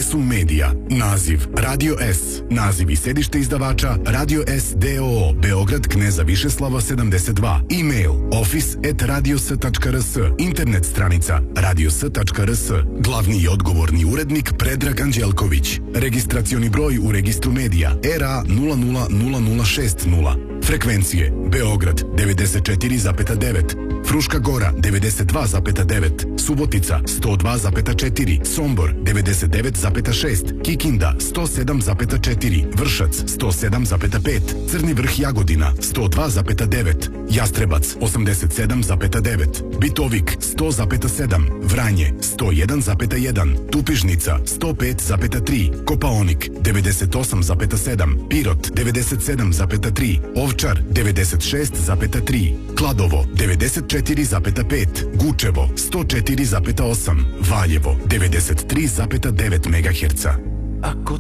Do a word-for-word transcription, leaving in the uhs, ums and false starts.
Univerzum Medija. Naziv Radio S. Naziv i sedište izdavača Radio S D O O, Beograd, Kneza Višeslava sedamdeset dva. E-mail office at radios tačka r s. Internet stranica radios tačka r s. Glavni i odgovorni urednik Predrag Anđelković. Registracioni broj u registru medija R A nula nula nula nula šest nula. Frekvencije Beograd devedeset četiri zarez devet, Fruška Gora devedeset dva zarez devet, Subotica sto dva zarez četiri, Sombor devedeset devet zarez šest, Kikinda sto sedam zarez četiri, Vršac sto sedam zarez pet, Crni Vrh Jagodina sto dva zarez devet, Jastrebac osamdeset sedam zarez devet, Bitovik sto zarez sedam, Vranje sto jedan zarez jedan, Tupižnica sto pet zarez tri, Kopaonik devedeset osam zarez sedam, Pirot devedeset sedam zarez tri, Ovčar devedeset šest zarez tri, Kladovo devedeset četiri zarez pet, Gučevo sto četiri zarez osam, Valjevo devedeset tri zarez devet megaherca.